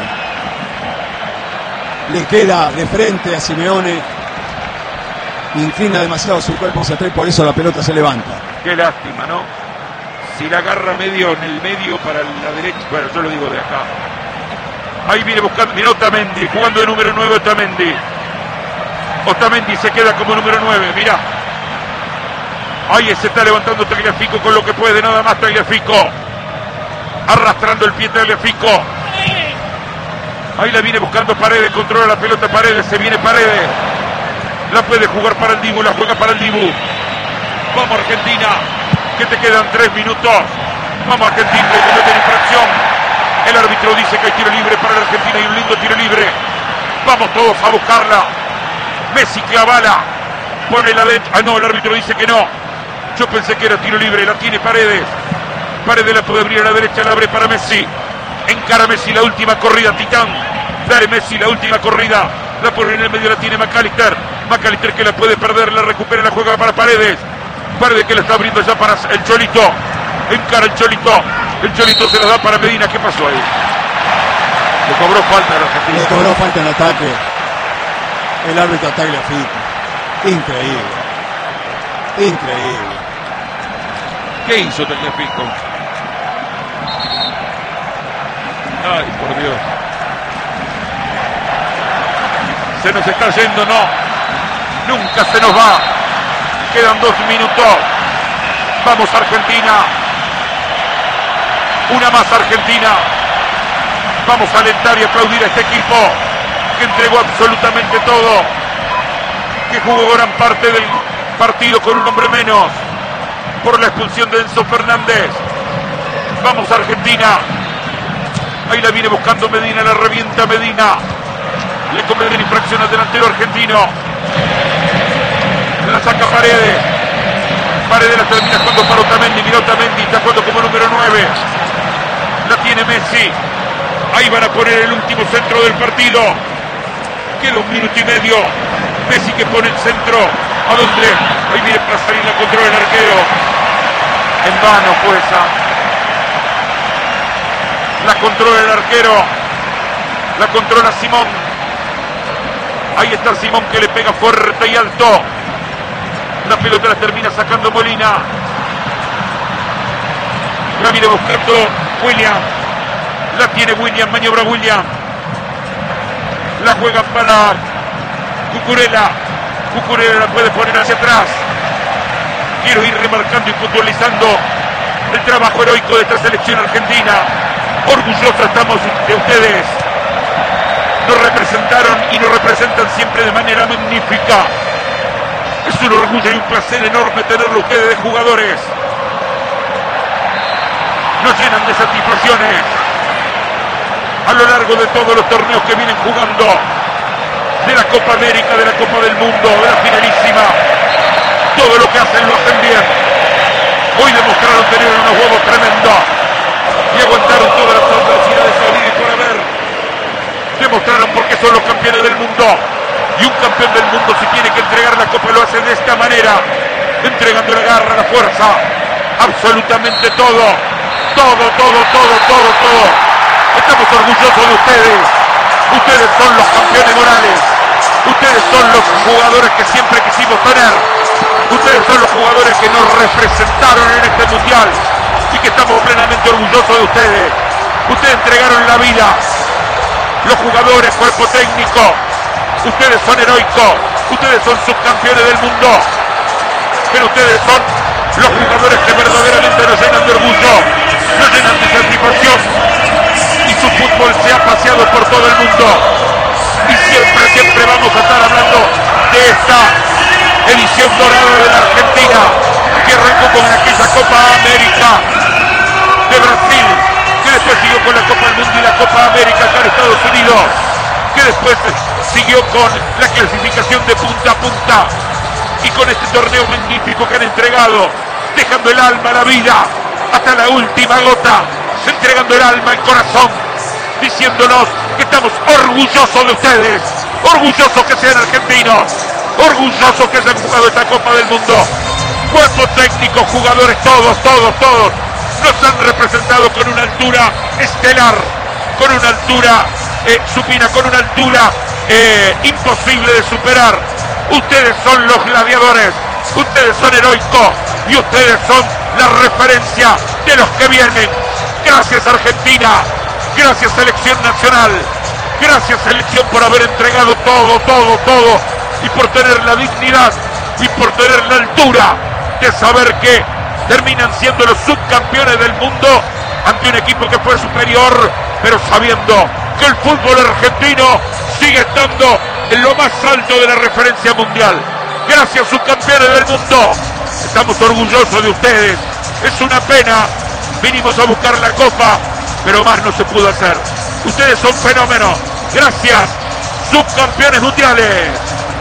Le queda de frente a Simeone. Inclina demasiado su cuerpo hacia atrás y por eso la pelota se levanta. Qué lástima, ¿no? Si la agarra en el medio para la derecha. Bueno, yo lo digo de acá. Ahí viene buscando, mira Otamendi, jugando de número 9 Otamendi. Otamendi se queda como número 9, mira. Ahí se está levantando Tagliafico con lo que puede, nada más Tagliafico. Arrastrando el pie Tagliafico. Ahí la viene buscando Paredes, controla la pelota Paredes, se viene Paredes. La puede jugar para el Dibu, la juega para el Dibu. Vamos Argentina, que te quedan 3 minutos. Vamos Argentina, que cometen infracción. El árbitro dice que hay tiro libre para la Argentina y un lindo tiro libre. Vamos todos a buscarla. Messi clavala. Pone la derecha. Ah, no, el árbitro dice que no. Yo pensé que era tiro libre, la tiene Paredes. Paredes la puede abrir a la derecha, la abre para Messi. Encara Messi la última corrida, Titán. Dale Messi la última corrida. La pone en el medio, la tiene McAllister. McAllister que la puede perder, la recupera, la juega para Paredes. Paredes que la está abriendo ya para el Cholito. Encara el Cholito. El Cholito se la da para Medina. ¿Qué pasó ahí? Le cobró falta a la Argentina. Le cobró falta en ataque. El árbitro Tagliafico. Increíble. Increíble. ¿Qué hizo Tagliafico? Ay, por Dios. Se nos está yendo, no. Nunca se nos va. Quedan 2 minutos. Vamos Argentina. Una más Argentina. Vamos a alentar y aplaudir a este equipo que entregó absolutamente todo, que jugó gran parte del partido con un hombre menos por la expulsión de Enzo Fernández. Vamos Argentina. Ahí la viene buscando Medina, la revienta Medina. Le cometen infracción al delantero argentino. La saca Paredes. Paredes la termina jugando para Otamendi. Mira Otamendi, está jugando como número 9. La tiene Messi. Ahí van a poner el último centro del partido. Queda 1 minuto y medio. Messi que pone el centro. ¿A dónde? Ahí viene para salir, la controla el arquero. En vano fue esa. La controla el arquero. La controla Simón. Ahí está Simón que le pega fuerte y alto. La pelota la termina sacando Molina. La viene buscando William. La tiene William, maniobra William. La juega para Cucurella. Cucurella la puede poner hacia atrás. Quiero ir remarcando y puntualizando el trabajo heroico de esta selección argentina. Orgullosos estamos de ustedes. Nos representaron y nos representan siempre de manera magnífica. Es un orgullo y un placer enorme tenerlo ustedes de jugadores. Nos llenan de satisfacciones a lo largo de todos los torneos que vienen jugando, de la Copa América, de la Copa del Mundo, de la finalísima. Todo lo que hacen lo hacen bien. Hoy demostraron tener unos huevos tremendos y aguantaron todas las adversidades habidas y por haber. Demostraron por qué son los campeones del mundo. Y un campeón del mundo, si tiene que entregar la copa, lo hace de esta manera, entregando la garra, la fuerza, absolutamente todo. Estamos orgullosos de ustedes. Ustedes son los campeones morales. Ustedes son los jugadores que siempre quisimos tener. Ustedes son los jugadores que nos representaron en este mundial y que estamos plenamente orgullosos de ustedes. Ustedes entregaron la vida. Los jugadores, cuerpo técnico, ustedes son heroicos. Ustedes son subcampeones del mundo. Pero ustedes son los jugadores que verdaderamente nos llenan de orgullo, nos llenan de satisfacción. Y su fútbol se ha paseado por todo el mundo. Y siempre vamos a estar hablando de esta edición dorada de la Argentina, que arrancó con aquella Copa América de Brasil, que después siguió con la Copa del Mundo y la Copa América acá en Estados Unidos, que después siguió con la clasificación de punta a punta y con este torneo magnífico que han entregado, dejando el alma, la vida, hasta la última gota, entregando el alma, el corazón, diciéndonos que estamos orgullosos de ustedes, orgullosos que sean argentinos, orgullosos que hayan jugado esta Copa del Mundo. Cuerpo técnico, jugadores, todos nos han representado con una altura estelar, con una altura supina, con una altura imposible de superar. Ustedes son los gladiadores, ustedes son heroicos y ustedes son la referencia de los que vienen. Gracias Argentina, Gracias Selección Nacional. Gracias Selección por haber entregado todo y por tener la dignidad y por tener la altura de saber que terminan siendo los subcampeones del mundo ante un equipo que fue superior, pero sabiendo que el fútbol argentino sigue estando en lo más alto de la referencia mundial. Gracias subcampeones del mundo. Estamos orgullosos de ustedes. Es una pena. Vinimos a buscar la copa, pero más no se pudo hacer. Ustedes son fenómenos. Gracias, subcampeones mundiales.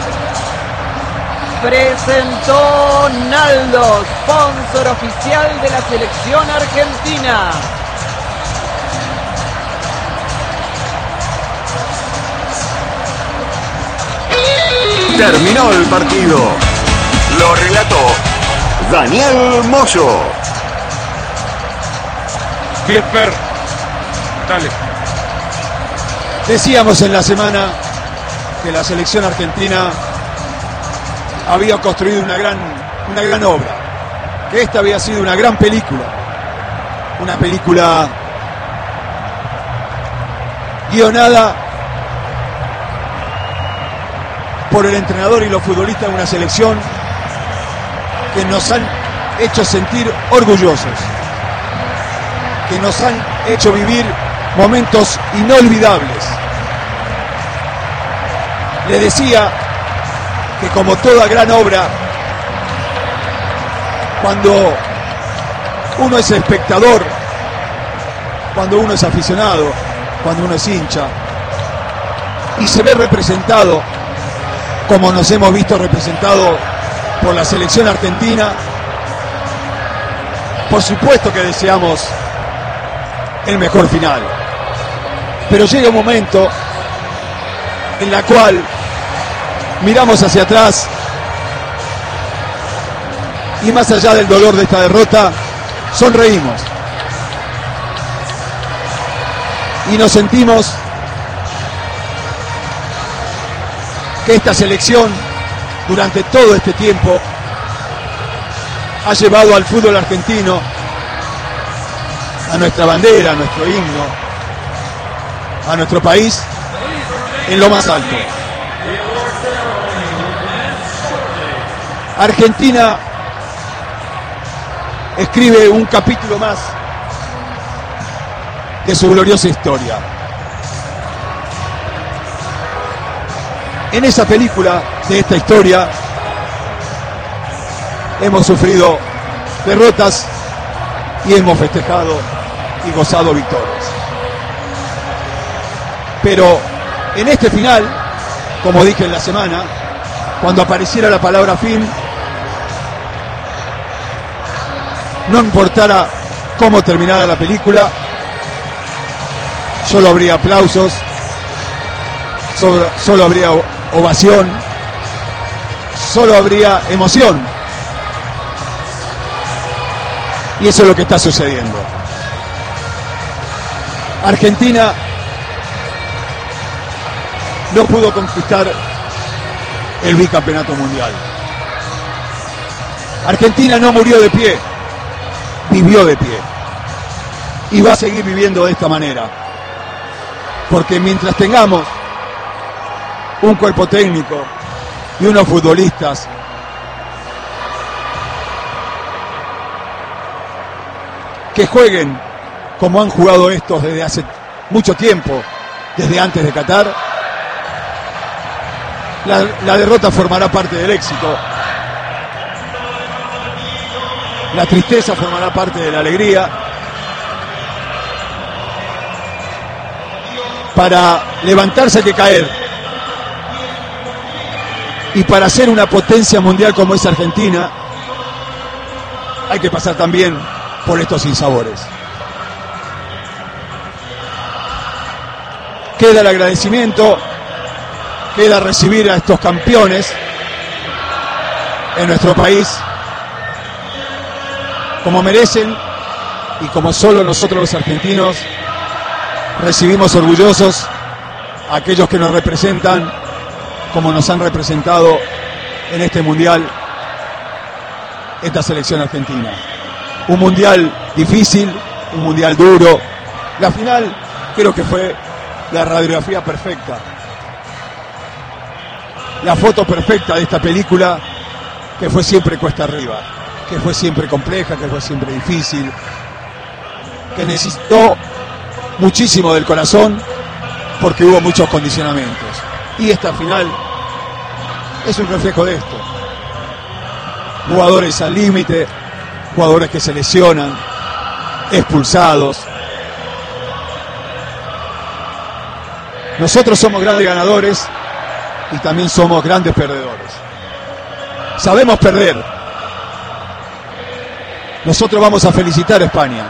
Presentó Naldo, sponsor oficial de la selección argentina. Terminó el partido. Lo relató Daniel Moyo. Clipper, dale. Decíamos en la semana que la selección argentina había construido una gran obra, que esta había sido una gran película, una película guionada por el entrenador y los futbolistas de una selección que nos han hecho sentir orgullosos, que nos han hecho vivir momentos inolvidables. Le decía que como toda gran obra, cuando uno es espectador, cuando uno es aficionado, cuando uno es hincha, y se ve representado como nos hemos visto representado por la selección argentina, por supuesto que deseamos el mejor final. Pero llega un momento en la cual miramos hacia atrás y más allá del dolor de esta derrota, sonreímos y nos sentimos que esta selección durante todo este tiempo ha llevado al fútbol argentino, a nuestra bandera, a nuestro himno, a nuestro país en lo más alto. Argentina escribe un capítulo más de su gloriosa historia. En esa película de esta historia hemos sufrido derrotas y hemos festejado y gozado victorias. Pero en este final, como dije en la semana, cuando apareciera la palabra fin, no importara cómo terminara la película, solo habría aplausos, solo habría ovación, solo habría emoción. Y eso es lo que está sucediendo. Argentina no pudo conquistar el bicampeonato mundial. Argentina no murió de pie, vivió de pie. Y va a seguir viviendo de esta manera. Porque mientras tengamos un cuerpo técnico y unos futbolistas que jueguen como han jugado estos desde hace mucho tiempo, desde antes de Qatar, la derrota formará parte del éxito, la tristeza formará parte de la alegría. Para levantarse hay que caer. Y para ser una potencia mundial como es Argentina, hay que pasar también por estos sinsabores. Queda el agradecimiento, queda recibir a estos campeones en nuestro país como merecen y como solo nosotros los argentinos recibimos orgullosos a aquellos que nos representan como nos han representado en este mundial esta selección argentina. Un mundial difícil, un mundial duro. La final creo que fue la radiografía perfecta, la foto perfecta de esta película, que fue siempre cuesta arriba, que fue siempre compleja, que fue siempre difícil, que necesitó muchísimo del corazón porque hubo muchos condicionamientos. Y esta final es un reflejo de esto. Jugadores al límite, jugadores que se lesionan, expulsados. Nosotros somos grandes ganadores y también somos grandes perdedores. Sabemos perder. Nosotros vamos a felicitar a España.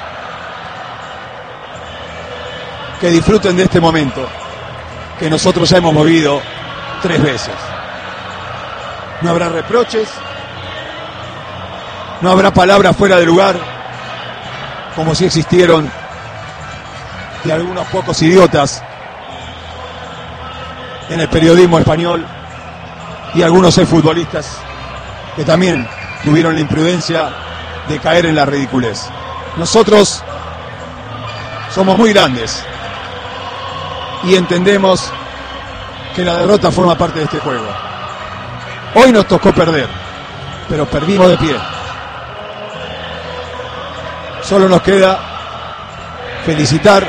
Que disfruten de este momento que nosotros ya hemos movido 3 veces. No habrá reproches, no habrá palabras fuera de lugar, como si existieron de algunos pocos idiotas en el periodismo español y algunos futbolistas que también tuvieron la imprudencia de caer en la ridiculez. Nosotros somos muy grandes y entendemos que la derrota forma parte de este juego. Hoy nos tocó perder, pero perdimos de pie. Solo nos queda felicitar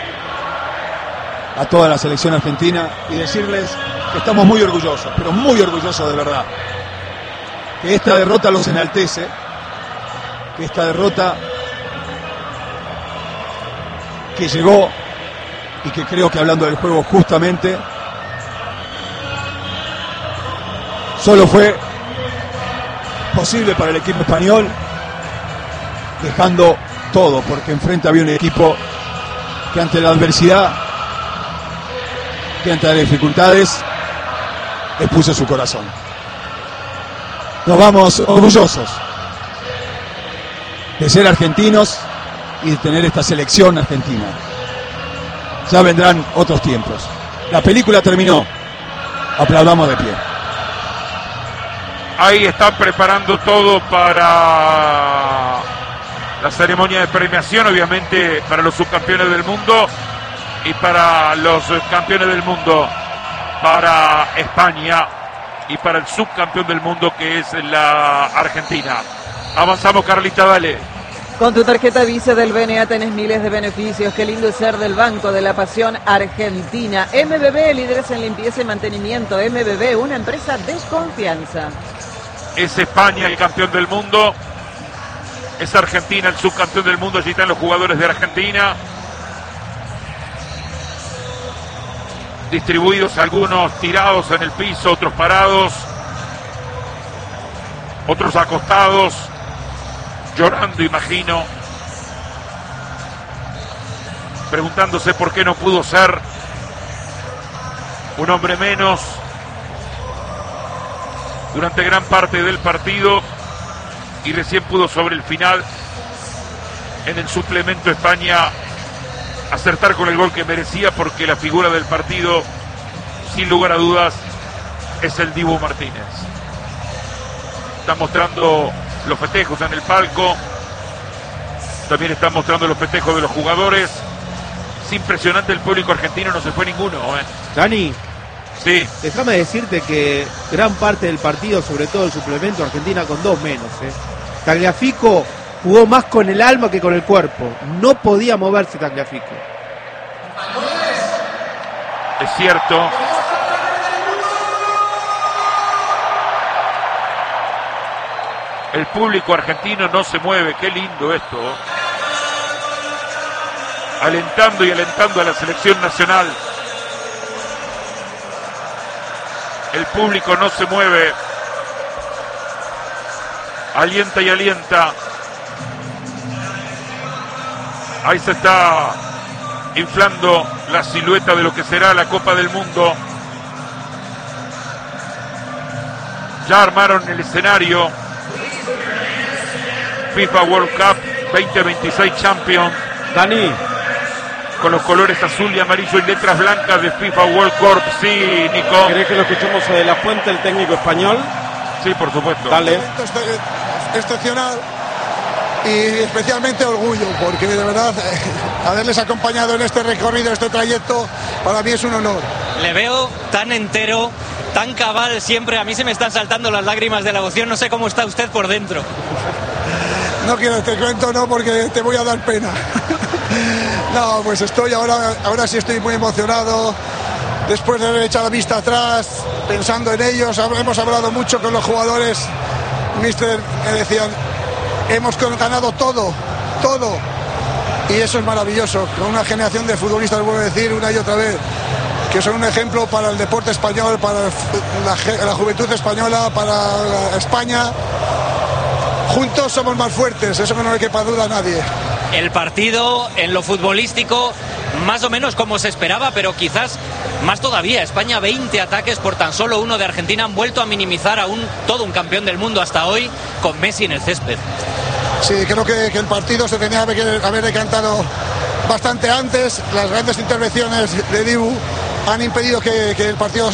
a toda la selección argentina y decirles que estamos muy orgullosos, pero muy orgullosos de verdad. Que esta derrota los enaltece, que esta derrota que llegó y que creo que hablando del juego justamente solo fue posible para el equipo español dejando todo, porque enfrente había un equipo que ante la adversidad, que ante las dificultades expuso su corazón. Nos vamos orgullosos de ser argentinos y de tener esta selección argentina. Ya vendrán otros tiempos. La película terminó. Aplaudamos de pie. Ahí están preparando todo para la ceremonia de premiación, obviamente para los subcampeones del mundo y para los campeones del mundo, para España y para el subcampeón del mundo que es la Argentina. Avanzamos, Carlita, dale. Con tu tarjeta Visa del BNA tenés miles de beneficios. Qué lindo es ser del Banco de la Pasión Argentina. MBB, líderes en limpieza y mantenimiento. MBB, una empresa de confianza. Es España el campeón del mundo. Es Argentina el subcampeón del mundo. Allí están los jugadores de Argentina. Distribuidos, algunos tirados en el piso, otros parados. Otros acostados. Llorando, imagino. Preguntándose por qué no pudo ser un hombre menos durante gran parte del partido y recién pudo sobre el final en el suplemento España acertar con el gol que merecía, porque la figura del partido sin lugar a dudas es el Dibu Martínez. Está mostrando los festejos en el palco, también están mostrando los festejos de los jugadores. Es impresionante, el público argentino, no se fue ninguno. Dani, sí, déjame decirte que gran parte del partido, sobre todo el suplemento, Argentina con 2 menos. Tagliafico jugó más con el alma que con el cuerpo. No podía moverse Tagliafico. es cierto. El público argentino no se mueve, qué lindo esto. Alentando y alentando a la selección nacional. El público no se mueve. Alienta y alienta. Ahí se está inflando la silueta de lo que será la Copa del Mundo. Ya armaron el escenario. FIFA World Cup 2026 Champions. Dani, con los colores azul y amarillo y letras blancas de FIFA World Cup. Sí, Nico. ¿querés que lo escuchemos a De La Fuente, el técnico español? Sí, por supuesto. Dale. Excepcional. y especialmente orgullo, porque de verdad haberles acompañado en este recorrido, este trayecto, para mí es un honor. Le veo tan entero, tan cabal siempre, a mí se me están saltando las lágrimas de la emoción, no sé cómo está usted por dentro. No quiero, te cuento, no, porque te voy a dar pena. No, pues estoy ahora sí estoy muy emocionado, después de haber echado la vista atrás, pensando en ellos. Hemos hablado mucho con los jugadores, mister, me decían, hemos ganado todo, y eso es maravilloso, con una generación de futbolistas, vuelvo a decir una y otra vez, que son un ejemplo para el deporte español, para la juventud española, para España. Juntos somos más fuertes, eso que no le quepa duda a nadie. El partido en lo futbolístico más o menos como se esperaba, pero quizás más todavía. España 20 ataques por tan solo uno de Argentina, han vuelto a minimizar a todo un campeón del mundo hasta hoy con Messi en el césped. Sí, creo que el partido se tenía que haber decantado bastante antes. Las grandes intervenciones de Dibu han impedido que el partido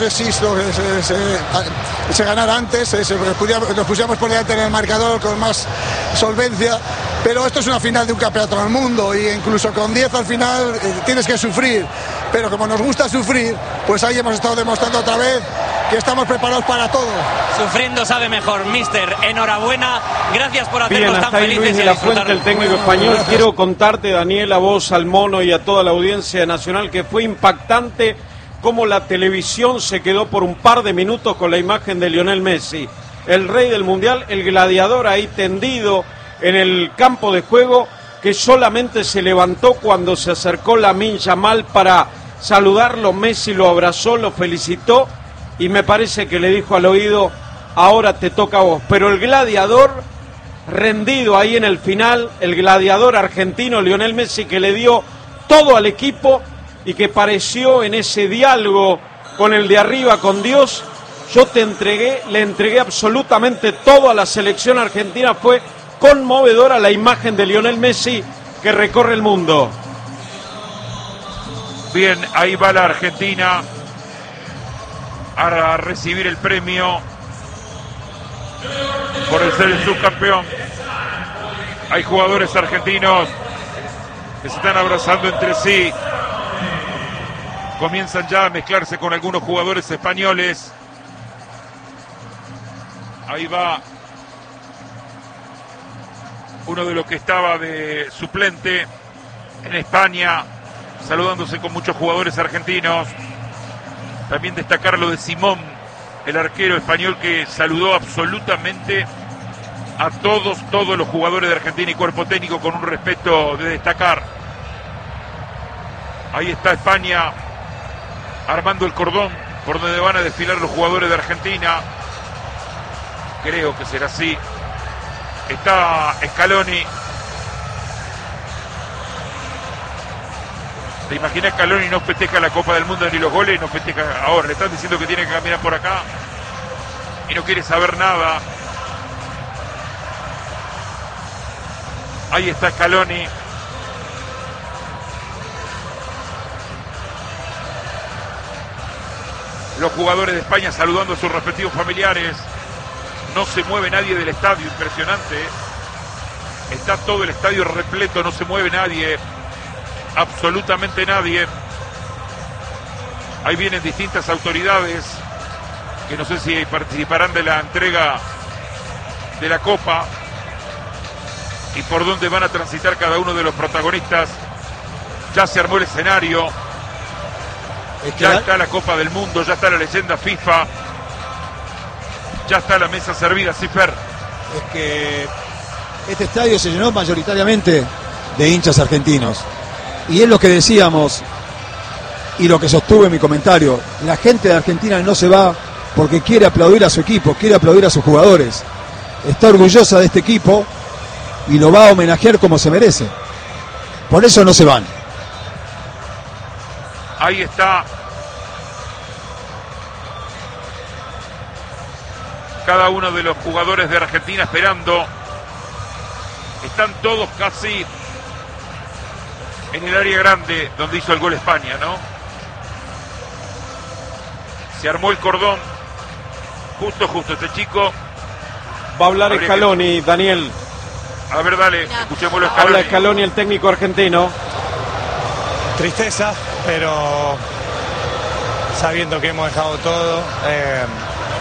se ganara antes, nos pusiéramos por delante en el marcador con más solvencia, pero esto es una final de un campeonato del mundo y incluso con 10 al final tienes que sufrir, pero como nos gusta sufrir, pues ahí hemos estado demostrando otra vez que estamos preparados para todo. Sufriendo sabe mejor, mister, enhorabuena, gracias por hacernos bien, tan hasta ahí felices. Luis de la Fuente, el técnico español. Quiero contarte, Daniel, a vos, al Mono y a toda la audiencia nacional, que fue impactante cómo la televisión se quedó por un par de minutos con la imagen de Lionel Messi, el rey del mundial, el gladiador ahí tendido en el campo de juego, que solamente se levantó cuando se acercó Lamine Yamal para saludarlo. Messi lo abrazó, lo felicitó y me parece que le dijo al oído, ahora te toca a vos. Pero el gladiador rendido ahí en el final, el gladiador argentino Lionel Messi, que le dio todo al equipo y que pareció en ese diálogo con el de arriba, con Dios, le entregué absolutamente todo a la selección argentina. Fue conmovedora la imagen de Lionel Messi que recorre el mundo. Bien, ahí va la Argentina a recibir el premio por el ser el subcampeón. Hay jugadores argentinos que se están abrazando entre sí. Comienzan ya a mezclarse con algunos jugadores españoles. Ahí va uno de los que estaba de suplente en España, saludándose con muchos jugadores argentinos. También destacar lo de Simón, el arquero español, que saludó absolutamente a todos los jugadores de Argentina y cuerpo técnico con un respeto de destacar. Ahí está España armando el cordón por donde van a desfilar los jugadores de Argentina. Creo que será así. Está Scaloni. ¿Te imaginas? Scaloni no festeja la Copa del Mundo ni los goles, no festeja ahora. Le están diciendo que tiene que caminar por acá y no quiere saber nada. Ahí está Scaloni. Los jugadores de España saludando a sus respectivos familiares. No se mueve nadie del estadio, impresionante. Está todo el estadio repleto, no se mueve nadie. Absolutamente nadie. Ahí vienen distintas autoridades que no sé si participarán de la entrega de la Copa y por dónde van a transitar cada uno de los protagonistas. Ya se armó el escenario. Ya está la Copa del Mundo, ya está la leyenda FIFA, ya está la mesa servida. Cifer. Es que este estadio se llenó mayoritariamente de hinchas argentinos. Y es lo que decíamos y lo que sostuve en mi comentario. La gente de Argentina no se va porque quiere aplaudir a su equipo, quiere aplaudir a sus jugadores. Está orgullosa de este equipo y lo va a homenajear como se merece. Por eso no se van. Ahí está cada uno de los jugadores de Argentina esperando. Están todos casi en el área grande donde hizo el gol España, ¿no? Se armó el cordón. Justo este chico. Va a hablar Scaloni, Daniel. A ver, dale, escuchémoslo. Habla Scaloni, el técnico argentino. Tristeza, pero sabiendo que hemos dejado todo,